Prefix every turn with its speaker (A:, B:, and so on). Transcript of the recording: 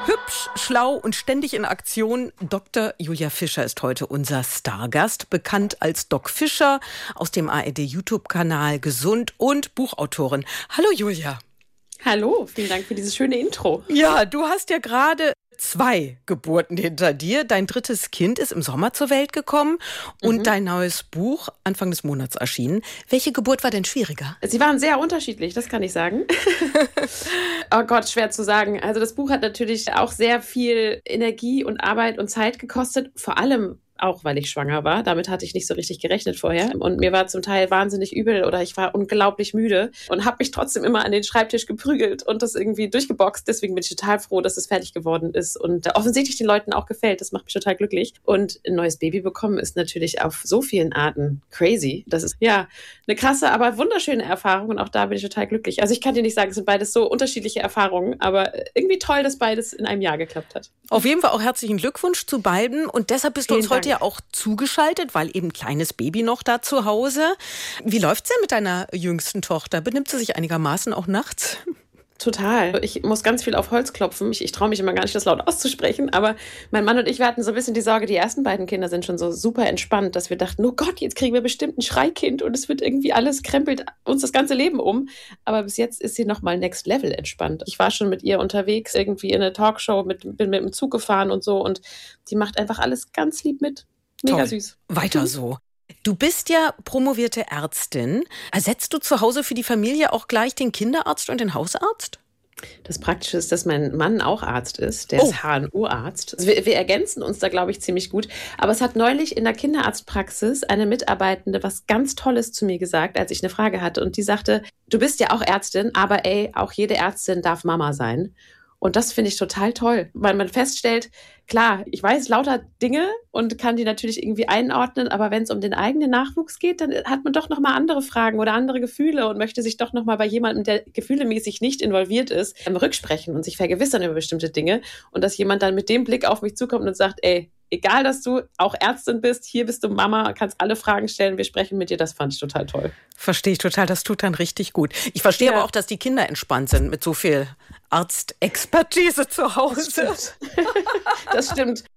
A: Hübsch, schlau und ständig in Aktion. Dr. Julia Fischer ist heute unser Stargast, bekannt als Doc Fischer aus dem ARD-YouTube-Kanal Gesund und Buchautorin. Hallo Julia.
B: Hallo, vielen Dank für dieses schöne Intro.
A: Ja, du hast ja gerade 2 Geburten hinter dir. Dein 3. Kind ist im Sommer zur Welt gekommen und dein neues Buch Anfang des Monats erschienen. Welche Geburt war denn schwieriger?
B: Sie waren sehr unterschiedlich, das kann ich sagen. Oh Gott, schwer zu sagen. Also das Buch hat natürlich auch sehr viel Energie und Arbeit und Zeit gekostet, vor allem auch, weil ich schwanger war. Damit hatte ich nicht so richtig gerechnet vorher. Und mir war zum Teil wahnsinnig übel oder ich war unglaublich müde und habe mich trotzdem immer an den Schreibtisch geprügelt und das irgendwie durchgeboxt. Deswegen bin ich total froh, dass es fertig geworden ist und offensichtlich den Leuten auch gefällt. Das macht mich total glücklich. Und ein neues Baby bekommen ist natürlich auf so vielen Arten crazy. Das ist ja eine krasse, aber wunderschöne Erfahrung und auch da bin ich total glücklich. Also ich kann dir nicht sagen, es sind beides so unterschiedliche Erfahrungen, aber irgendwie toll, dass beides in einem Jahr geklappt hat.
A: Auf jeden Fall auch herzlichen Glückwunsch zu beiden und deshalb bist du uns heute ja auch zugeschaltet, weil eben kleines Baby noch da zu Hause. Wie läuft's denn mit deiner jüngsten Tochter? Benimmt sie sich einigermaßen auch nachts?
B: Total. Ich muss ganz viel auf Holz klopfen. Ich traue mich immer gar nicht, das laut auszusprechen. Aber mein Mann und ich, wir hatten so ein bisschen die Sorge, die ersten beiden Kinder sind schon so super entspannt, dass wir dachten, oh Gott, jetzt kriegen wir bestimmt ein Schreikind und es wird irgendwie alles, krempelt uns das ganze Leben um. Aber bis jetzt ist sie nochmal next level entspannt. Ich war schon mit ihr unterwegs, irgendwie in eine Talkshow, bin mit dem Zug gefahren und so. Und die macht einfach alles ganz lieb mit. Mega
A: Toll.
B: Süß.
A: Weiter so. Du bist ja promovierte Ärztin. Ersetzt du zu Hause für die Familie auch gleich den Kinderarzt und den Hausarzt?
B: Das Praktische ist, dass mein Mann auch Arzt ist. Der ist HNO-Arzt. Also wir ergänzen uns da, glaube ich, ziemlich gut. Aber es hat neulich in der Kinderarztpraxis eine Mitarbeitende was ganz Tolles zu mir gesagt, als ich eine Frage hatte. Und die sagte, du bist ja auch Ärztin, aber auch jede Ärztin darf Mama sein. Und das finde ich total toll, weil man feststellt, klar, ich weiß lauter Dinge und kann die natürlich irgendwie einordnen, aber wenn es um den eigenen Nachwuchs geht, dann hat man doch nochmal andere Fragen oder andere Gefühle und möchte sich doch nochmal bei jemandem, der gefühlemäßig nicht involviert ist, rücksprechen und sich vergewissern über bestimmte Dinge und dass jemand dann mit dem Blick auf mich zukommt und sagt, egal, dass du auch Ärztin bist, hier bist du Mama, kannst alle Fragen stellen, wir sprechen mit dir, das fand ich total toll.
A: Verstehe ich total, das tut dann richtig gut. Ich verstehe aber auch, dass die Kinder entspannt sind mit so viel Arztexpertise zu Hause.
B: Das stimmt.